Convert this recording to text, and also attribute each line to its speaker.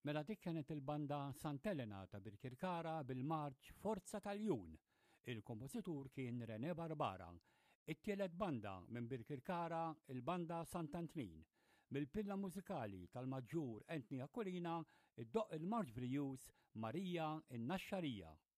Speaker 1: Mela dik kienet il-banda Sant'Elena ta' Birkirkara bil-marċ Forza tal-Jun. Il-kompożitur kien René Barbara. It-tielet banda minn Birkirkara il-banda Sant'Antmin. Mill-pilla mużikali tal-Maġġur Anthony Aquilina id-doq il-Marġ Brius Marija in-Naxxarija.